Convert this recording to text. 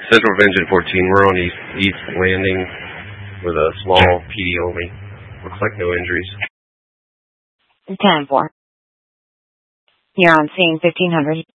Central Vengeance 14, we're on East Landing with a small PD only. Looks like no injuries. 10-4. You're on scene 1500.